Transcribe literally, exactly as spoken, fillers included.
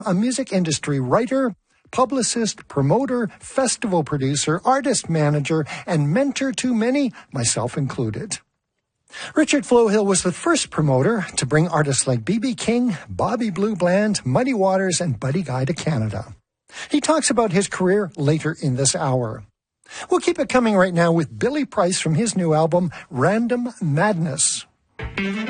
a music industry writer, publicist, promoter, festival producer, artist manager, and mentor to many, myself included. Richard Flohill was the first promoter to bring artists like B B King, Bobby Blue Bland, Muddy Waters, and Buddy Guy to Canada. He talks about his career later in this hour. We'll keep it coming right now with Billy Price from his new album, Random Madness.